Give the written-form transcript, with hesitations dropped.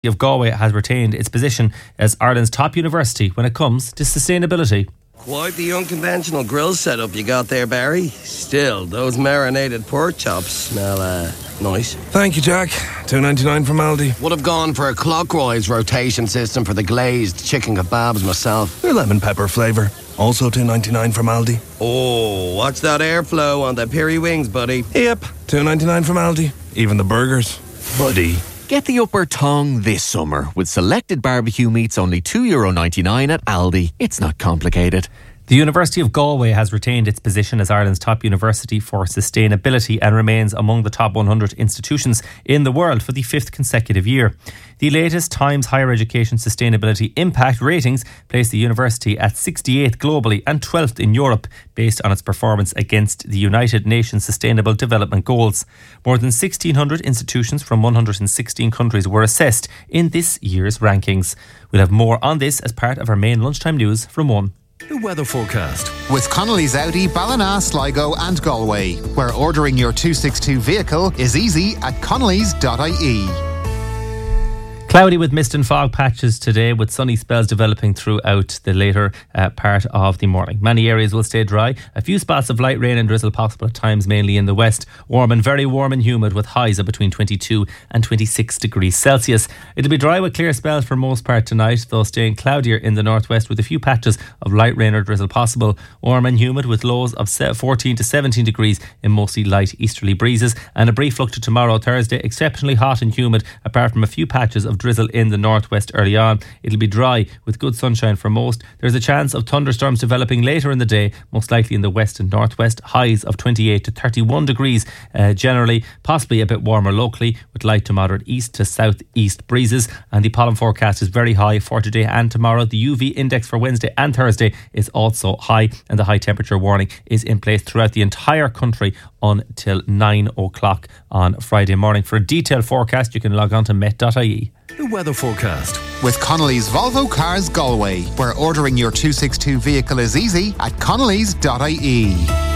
of Galway has retained its position as Ireland's top university when it comes to sustainability. Quite the unconventional grill setup you got there, Barry. Still, those marinated pork chops smell, nice. Thank you, Jack. $2.99 from Aldi. Would have gone for a clockwise rotation system for the glazed chicken kebabs myself. They're lemon pepper flavour. Also $2.99 from Aldi. Oh, watch that airflow on the piri wings, buddy. Yep, $2.99 from Aldi. Even the burgers. Buddy. Get the upper tongue this summer with selected barbecue meats only €2.99 at Aldi. It's not complicated. The University of Galway has retained its position as Ireland's top university for sustainability and remains among the top 100 institutions in the world for the fifth consecutive year. The latest Times Higher Education Sustainability Impact ratings place the university at 68th globally and 12th in Europe, based on its performance against the United Nations Sustainable Development Goals. More than 1,600 institutions from 116 countries were assessed in this year's rankings. We'll have more on this as part of our main lunchtime news from 1. The weather forecast. With Connolly's Audi, Ballina, Sligo and Galway, where ordering your 262 vehicle is easy at connellys.ie. Cloudy with mist and fog patches today, with sunny spells developing throughout the later part of the morning. Many areas will stay dry. A few spots of light rain and drizzle possible at times, mainly in the west. Warm and very warm and humid, with highs of between 22 and 26 degrees Celsius. It'll be dry with clear spells for most part tonight, though staying cloudier in the northwest with a few patches of light rain or drizzle possible. Warm and humid with lows of 14 to 17 degrees in mostly light easterly breezes. And a brief look to tomorrow, Thursday, exceptionally hot and humid apart from a few patches of drizzle in the northwest early on. It'll be dry with good sunshine for most. There's a chance of thunderstorms developing later in the day, most likely in the west and northwest. Highs of 28 to 31 degrees generally, possibly a bit warmer locally with light to moderate east to southeast breezes. And the pollen forecast is very high for today and tomorrow. The UV index for Wednesday and Thursday is also high, and the high temperature warning is in place throughout the entire country until 9 o'clock on Friday morning. For a detailed forecast, you can log on to met.ie. The weather forecast. With Connolly's Volvo Cars Galway, where ordering your 262 vehicle is easy at connellys.ie.